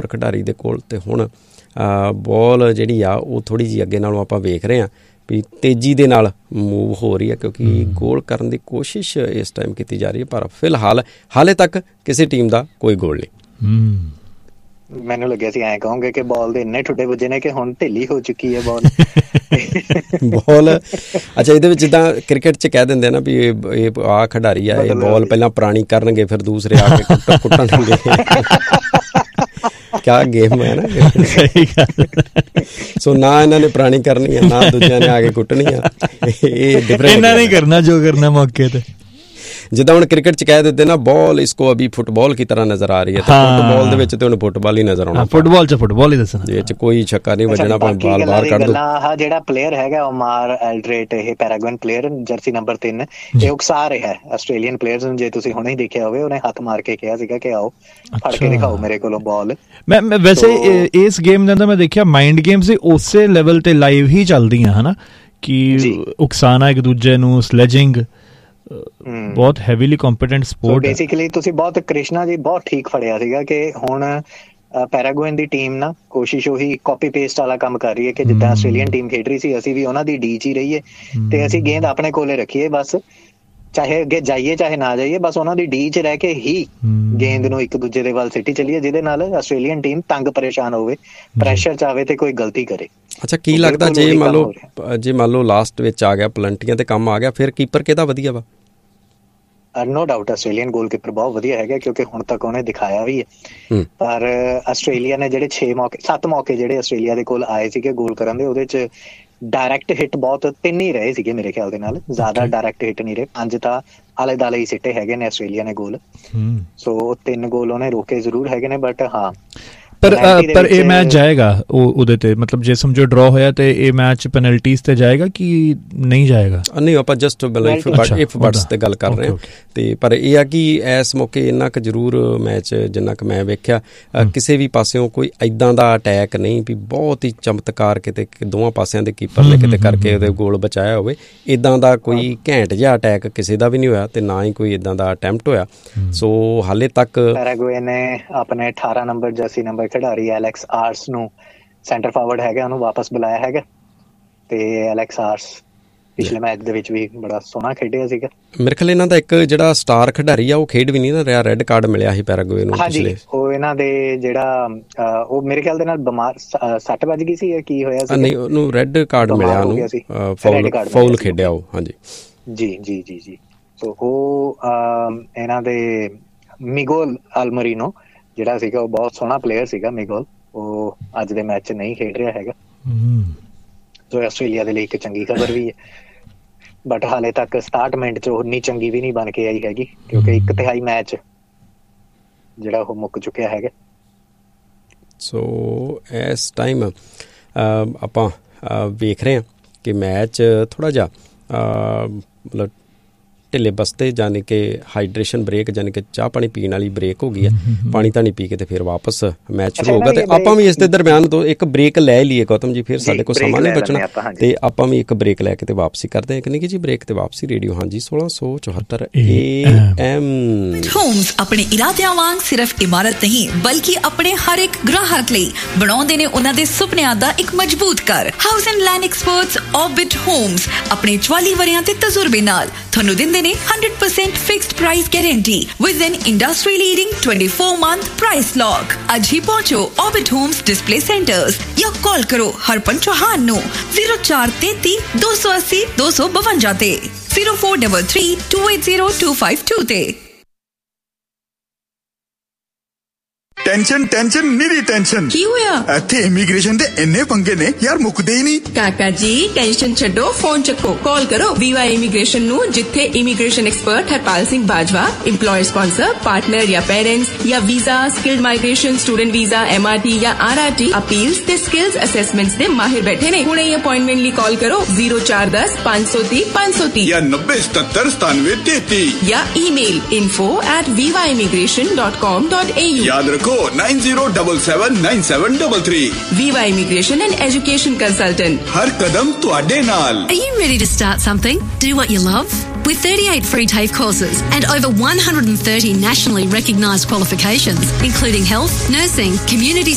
Number ਖਿਡਾਰੀ ਦੇ ਕੋਲ, ਅਤੇ ਹੁਣ ਬੋਲ ਜਿਹੜੀ ਆ ਉਹ ਥੋੜ੍ਹੀ ਜਿਹੀ ਅੱਗੇ ਨਾਲੋਂ ਆਪਾਂ ਵੇਖ ਰਹੇ ਹਾਂ ਵੀ ਤੇਜ਼ੀ ਦੇ ਨਾਲ ਮੂਵ ਹੋ ਰਹੀ ਹੈ, ਕਿਉਂਕਿ ਗੋਲ ਕਰਨ ਦੀ ਕੋਸ਼ਿਸ਼ ਇਸ ਟਾਈਮ ਕੀਤੀ ਜਾ ਰਹੀ ਹੈ, ਪਰ ਫਿਲਹਾਲ ਹਾਲੇ ਤੱਕ ਕਿਸੇ ਟੀਮ ਦਾ ਕੋਈ ਗੋਲ ਨਹੀਂ। ਮੈਨੂੰ ਲੱਗਿਆ ਸੀ ਐਂ ਕਹੋਗੇ ਕਿ ਬਾਲ ਦੇ ਇੰਨੇ ਠੁੱਡੇ ਵੱਜੇ ਨੇ ਕਿ ਹੁਣ ਢਿੱਲੀ ਹੋ ਚੁੱਕੀ ਹੈ ਬਾਲ। ਅੱਛਾ, ਇਹਦੇ ਵਿੱਚ ਜਿੱਦਾਂ ਕ੍ਰਿਕਟ 'ਚ ਕਹਿ ਦਿੰਦੇ ਨਾ ਵੀ ਇਹ ਆਹ ਖਿਡਾਰੀ ਆ, ਇਹ ਬਾਲ ਪਹਿਲਾਂ ਪੁਰਾਣੀ ਕਰਨਗੇ ਫਿਰ ਦੂਸਰੇ ਆ ਕੇ ਕੁੱਟਣਗੇ। ਕਿਆ ਗੇਮ ਹੈ ਨਾ। ਸੋ ਨਾ ਇਹਨਾਂ ਨੇ ਪੁਰਾਣੀ ਕਰਨੀ ਆ, ਨਾ ਦੂਜਿਆਂ ਨੇ ਆ ਕੇ ਕੁੱਟਣੀ ਆ। ਇਹ ਡਿਫਰੈਂਟ, ਇਹਨਾਂ ਨੇ ਕਰਨਾ ਜੋ ਕਰਨਾ ਮੌਕੇ ਤੇ। ਜਿੱਦਾਂ ਹੁਣ ਕ੍ਰਿਕਟ 'ਚ ਕਹਿ ਦਿੰਦੇ ਨਾ ਬॉल इसको अभी फुटबॉल की तरह नजर आ रही है, ਫੁੱਟਬਾਲ ਦੇ ਵਿੱਚ ਤੇ ਹੁਣ ਫੁੱਟਬਾਲ ਹੀ ਨਜ਼ਰ ਆਉਣਾ। ਫੁੱਟਬਾਲ 'ਚ ਫੁੱਟਬਾਲ ਹੀ ਦੱਸਣਾ, ਇਹ 'ਚ ਕੋਈ ਛੱਕਾ ਨਹੀਂ ਵੱਜਣਾ, ਭਾਵੇਂ ਬਾਲ ਬਾਹਰ ਕੱਢ ਦੋ। ਆਹ ਜਿਹੜਾ ਪਲੇਅਰ ਹੈਗਾ ਓਮਾਰ ਐਲਡਰੇਟ, ਇਹ ਪੈਰਾਗੁਇਨ ਪਲੇਅਰ, ਜਰਸੀ ਨੰਬਰ 3, ਇਹ ਉਕਸਾ ਰਿਹਾ ਆਸਟ੍ਰੇਲੀਅਨ ਪਲੇਅਰਸ ਨੂੰ। ਜੇ ਤੁਸੀਂ ਹੁਣੇ ਹੀ ਦੇਖਿਆ ਹੋਵੇ, ਉਹਨੇ ਹੱਥ ਮਾਰ ਕੇ ਕਿਹਾ ਸੀਗਾ ਕਿ ਆਓ ਫੜ ਕੇ ਦਿਖਾਓ ਮੇਰੇ ਕੋਲੋਂ ਬਾਲ। ਮੈਂ ਵੈਸੇ ਇਸ ਗੇਮ ਦੇ ਅੰਦਰ ਮੈਂ ਦੇਖਿਆ ਮਾਈਂਡ ਗੇਮਸ ਉਸੇ ਲੈਵਲ ਤੇ ਲਾਈਵ ਹੀ ਚੱਲਦੀਆਂ ਹਨਾ, ਕਿ ਉਕਸਾਨਾ ਇੱਕ ਦੂਜੇ ਨੂੰ, ਸਲੈਜਿੰਗ, ਬਹੁਤ ਹੈਵੀਲੀ ਕੰਪੀਟੈਂਟ ਸਪੋਰਟ। ਬੇਸਿਕਲੀ ਤੁਸੀਂ ਬਹੁਤ ਕ੍ਰਿਸ਼ਨਾ ਜੀ ਬਹੁਤ ਠੀਕ ਫੜਿਆ ਸੀਗਾ ਕਿ ਹੁਣ ਪੈਰਾਗੁਇਨ ਦੀ ਟੀਮ ਨਾ ਕੋਸ਼ਿਸ਼ ਉਹੀ ਕਾਪੀ ਪੇਸਟ ਵਾਲਾ ਕੰਮ ਕਰ ਰਹੀ ਹੈ ਕਿ ਜਿੱਦਾਂ ਆਸਟ੍ਰੇਲੀਅਨ ਟੀਮ ਖੇਡ ਰਹੀ ਸੀ, ਅਸੀਂ ਵੀ ਉਹਨਾਂ ਦੀ ਡੀ 'ਚ ਹੀ ਰਹੀਏ ਤੇ ਅਸੀਂ ਗੇਂਦ ਆਪਣੇ ਕੋਲੇ ਰੱਖੀਏ, ਬਸ ਚਾਹੇ ਅੱਗੇ ਜਾਈਏ ਚਾਹੇ ਨਾ ਜਾਈਏ, ਬਸ ਉਹਨਾਂ ਦੀ ਡੀ 'ਚ ਰਹਿ ਕੇ ਹੀ ਗੇਂਦ ਨੂੰ ਇੱਕ ਦੂਜੇ ਦੇ ਵੱਲ ਸਿੱਟੀ ਚੱਲੀਏ, ਜਿਹਦੇ ਨਾਲ ਆਸਟ੍ਰੇਲੀਅਨ ਟੀਮ ਤੰਗ ਪਰੇਸ਼ਾਨ ਹੋਵੇ, ਪ੍ਰੈਸ਼ਰ 'ਚ ਆਵੇ ਤੇ ਕੋਈ ਗਲਤੀ ਕਰੇ। ਅੱਛਾ, ਕੀ ਲੱਗਦਾ ਜੇ ਮੰਨ ਲਓ ਲਾਸਟ ਵਿੱਚ ਆ ਗਿਆ, ਪਲੰਟੀਆਂ ਤੇ ਕੰਮ ਆ ਗਿਆ, ਫਿਰ ਕੀਪਰ ਕਿਹਦਾ ਵਧੀਆ ਵਾ? ਨੋ ਡਾਊਟ ਆਸਟ੍ਰੇਲੀਅਨ ਗੋਲਕੀਪਰ ਬਹੁਤ ਵਧੀਆ ਹੈਗਾ, ਕਿਉਂਕਿ ਹੁਣ ਤੱਕ ਉਹਨੇ ਦਿਖਾਇਆ ਵੀ ਹੈ। ਪਰ ਆਸਟ੍ਰੇਲੀਆ ਨੇ ਜਿਹੜੇ 7 ਮੌਕੇ ਜਿਹੜੇ ਆਸਟ੍ਰੇਲੀਆ ਦੇ ਕੋਲ ਆਏ ਸੀਗੇ ਗੋਲ ਕਰਨ ਦੇ, ਉਹਦੇ 'ਚ ਡਾਇਰੈਕਟ ਹਿੱਟ ਬਹੁਤ 3 ਹੀ ਰਹੇ ਸੀਗੇ ਮੇਰੇ ਖਿਆਲ ਦੇ ਨਾਲ, ਜ਼ਿਆਦਾ ਡਾਇਰੈਕਟ ਹਿੱਟ ਨਹੀਂ ਰਹੇ। 5 ਤਾਂ ਆਲੇ ਦੁਆਲੇ ਹੀ ਸਿੱਟੇ ਹੈਗੇ ਨੇ ਆਸਟ੍ਰੇਲੀਆ ਨੇ ਗੋਲ। ਸੋ 3 ਗੋਲ ਉਹਨੇ ਰੋਕੇ ਜ਼ਰੂਰ ਹੈਗੇ ਨੇ, ਬਟ ਹਾਂ ਪਰ ਇਹ ਮੈਚ ਜਾਏਗਾ ਉਹਦੇ ਤੇ, ਮਤਲਬ ਜੇ ਸਮਝੋ ਡਰਾ ਹੋਇਆ ਤੇ ਇਹ ਮੈਚ ਪੈਨਲਟੀਜ਼ ਤੇ ਜਾਏਗਾ ਕਿ ਨਹੀਂ ਜਾਏਗਾ? ਨਹੀਂ, ਆਪਾਂ ਜਸਟ ਇਫ ਬਟਸ ਤੇ ਗੱਲ ਕਰ ਰਹੇ ਹਾਂ। ਤੇ ਪਰ ਇਹ ਆ ਕਿ ਇਸ ਮੌਕੇ ਇੰਨਾ ਕੁ ਜ਼ਰੂਰ ਮੈਚ ਜਿੰਨਾ ਕੁ ਮੈਂ ਵੇਖਿਆ, ਕਿਸੇ ਵੀ ਪਾਸਿਓਂ ਕੋਈ ਇੱਦਾਂ ਦਾ ਅਟੈਕ ਨਹੀਂ ਵੀ ਬਹੁਤ ਹੀ ਚਮਤਕਾਰ ਕਿਤੇ ਦੋਵਾਂ ਪਾਸਿਆਂ ਦੇ ਕੀਪਰ ਨੇ ਕਿਤੇ ਕਰਕੇ ਉਹਦੇ ਗੋਲ ਬਚਾਇਆ ਹੋਵੇ। ਇੱਦਾਂ ਦਾ ਕੋਈ ਘੈਂਟ ਜਿਹਾ ਅਟੈਕ ਕਿਸੇ ਦਾ ਵੀ ਨਹੀਂ ਹੋਇਆ, ਤੇ ਨਾ ਹੀ ਕੋਈ ਇੱਦਾਂ ਦਾ ਅਟੈਂਪਟ ਹੋਇਆ। ਸੋ ਹਾਲੇ ਤੱਕ ਪੈਰਾਗੁਏ ਨੇ ਆਪਣੇ 18 ਨੰਬਰ ਜਰਸੀ ਨੰਬਰ ਖਿਡਾਰੀ ਐਲੈਕਸ ਆਰਸ ਨੂੰ, ਸੈਂਟਰ ਫਾਰਵਰਡ ਹੈਗਾ, ਉਹਨੂੰ ਵਾਪਸ ਬੁਲਾਇਆ ਹੈਗਾ, ਤੇ ਐਲੈਕਸ ਆਰਸ ਪਿਛਲੇ ਮੈਚ ਦੇ ਵਿੱਚ ਵੀ ਬੜਾ ਸੋਹਣਾ ਖੇਡਿਆ ਸੀਗਾ। ਮੇਰੇ ਖਿਆਲ ਇਹਨਾਂ ਦਾ ਇੱਕ ਜਿਹੜਾ ਸਟਾਰ ਖਿਡਾਰੀ ਆ ਉਹ ਖੇਡ ਵੀ ਨਹੀਂ ਨਾ ਰਿਹਾ, ਰੈੱਡ ਕਾਰਡ ਮਿਲਿਆ ਸੀ ਪੈਰਾਗੁਏ ਨੂੰ। ਹਾਂਜੀ, ਉਹ ਇਹਨਾਂ ਦੇ ਜਿਹੜਾ ਉਹ ਮੇਰੇ ਖਿਆਲ ਦੇ ਨਾਲ ਬਿਮਾਰ, ਸੱਟ ਵੱਜ ਗਈ ਸੀ, ਕੀ ਹੋਇਆ ਸੀ? ਨਹੀਂ, ਉਹਨੂੰ ਰੈੱਡ ਕਾਰਡ ਮਿਲਿਆ, ਉਹਨੂੰ ਫਾਉਲ ਖੇਡਿਆ ਉਹ। ਹਾਂਜੀ ਜੀ। ਸੋ ਉਹ ਇਹਨਾਂ ਦੇ ਮਿਗੋਲ ਅਲਮਰੀਨੋ ਜਿਹੜਾ ਸੀਗਾ, ਉਹ ਬਹੁਤ ਸੋਹਣਾ ਪਲੇਅਰ ਸੀਗਾ ਮਿਗੋਲ, ਉਹ ਅੱਜ ਦੇ ਮੈਚ 'ਚ ਨਹੀਂ ਖੇਡ ਰਿਹਾ ਹੈਗਾ। ਸੋ ਆਸਟ੍ਰੇਲੀਆ ਦੇ ਲਈ ਇੱਕ ਚੰਗੀ ਖਬਰ ਵੀ ਹੈ, ਬਟ ਹਾਲੇ ਤੱਕ 67 ਮਿੰਟ 'ਚ ਉਨੀ ਚੰਗੀ ਵੀ ਨਹੀਂ ਬਣ ਕੇ ਆਈ ਹੈਗੀ, ਕਿਉਂਕਿ 1/3 ਮੈਚ ਜਿਹੜਾ ਉਹ ਮੁੱਕ ਚੁੱਕਿਆ ਹੈਗਾ। ਸੋ ਇਸ ਟਾਈਮ ਆਪਾਂ ਵੇਖ ਰਹੇ ਹਾਂ ਕਿ ਮੈਚ ਥੋੜ੍ਹਾ ਜਿਹਾ ਮਤਲਬ ਢਿੱਲੇ ਬਸਤੇ, ਯਾਨੀ ਕਿ ਹਾਈਡਰੇਸ਼ਨ ਬ੍ਰੇਕ, ਯਾਨੀ ਕਿ ਚਾਹ ਪਾਣੀ ਪੀਣ ਵਾਲੀ ਬ੍ਰੇਕ ਹੋ ਗਈ ਹੈ। ਪਾਣੀ ਤਾਂ ਨਹੀਂ ਪੀ ਕੇ ਤੇ ਫਿਰ ਵਾਪਸ ਮੈਚ ਸ਼ੁਰੂ ਹੋਊਗਾ, ਤੇ ਆਪਾਂ ਵੀ ਇਸ ਦੇ ਦਰਮਿਆਨ ਤੋਂ ਇੱਕ ਬ੍ਰੇਕ ਲੈ ਲਈਏ ਗੌਤਮ ਜੀ, ਫਿਰ ਸਾਡੇ ਕੋਲ ਸਮਾਂ ਨਹੀਂ ਬਚਣਾ, ਤੇ ਆਪਾਂ ਵੀ ਇੱਕ ਬ੍ਰੇਕ ਲੈ ਕੇ ਤੇ ਵਾਪਸੀ ਕਰਦੇ ਹਾਂ। ਕਿੰਨੀ ਜੀ ਬ੍ਰੇਕ ਤੇ ਵਾਪਸੀ ਰੇਡੀਓ ਹਾਂਜੀ 1674 AM। ਹੋਮਸ ਆਪਣੇ ਇਰਾਦਿਆਂ ਵਾਂਗ ਸਿਰਫ ਇਮਾਰਤ ਨਹੀਂ ਬਲਕਿ ਆਪਣੇ ਹਰ ਇੱਕ ਗ੍ਰਾਹਕ ਲਈ ਬਣਾਉਂਦੇ ਨੇ ਉਹਨਾਂ ਦੇ ਸੁਪਨਿਆਂ ਦਾ ਇੱਕ ਮਜ਼ਬੂਤ ਘਰ। House and land experts orbit homes ਆਪਣੇ 44 ਵਰਿਆਂ ਦੇ ਤਜਰਬੇ ਨਾਲ ਤੁਹਾਨੂੰ ਦਿੰਦੇ ਨੇ 100% fixed price guarantee with N industry leading 24-month price lock. ਅੱਜ ਹੀ ਪਹੁੰਚੋ ਆਰਬਿਟ ਹੋਮਸ ਡਿਸਪਲੇ ਸੈਂਟਰਸ ਜਾਂ ਕਾਲ ਕਰੋ ਹਰਪਨ ਚੌਹਾਨ ਨੂੰ 0433 280 252 ਤੇ 0433 280 252 ਤੇ। Tension ਨੀਰੀ tension. ਕੀ ਹੋਇਆ? ਇੱਥੇ ਇਮੀਗ੍ਰੇਸ਼ਨ ਦੇ ਇੰਨੇ ਪੰਗੇ ਨੇ ਯਾਰ, ਮੁੱਕਦੇ ਹੀ ਨਹੀਂ। ਕਾਕਾ ਜੀ ਟੈਨਸ਼ਨ ਛੱਡੋ, ਫੋਨ ਚੱਕੋ, ਕਾਲ ਕਰੋ ਵੀਵਾ ਇਮੀਗ੍ਰੇਸ਼ਨ ਨੂੰ, ਜਿੱਥੇ immigration expert Harpal Singh Bajwa, employer sponsor, partner ਜਾਂ ਪੇਰੈਂਟਸ ਜਾਂ visa, skilled migration, student visa, MRT ਜਾਂ RRT ਅਪੀਲਸ ਤੇ ਸਕਿਲਸ ਅਸੈਸਮੈਂਟਸ ਦੇ ਮਾਹਿਰ ਬੈਠੇ ਨੇ। ਹੁਣੇ ਅਪਾਇੰਟਮੈਂਟ ਲਈ ਕਾਲ ਕਰੋ 0410 530 530 ਜਾਂ 9077 9733 ਜਾਂ ਈਮੇਲ info@vivaimmigration.com.au। ਯਾਦ ਰੱਖੋ 90779733। Viva Immigration and Education Consultant, ਹਰ ਕਦਮ ਤੁਹਾਡੇ ਨਾਲ। Are you ready to start something? Do what you love? With 38 free TAFE courses and over 130 nationally recognised qualifications, including health, nursing, community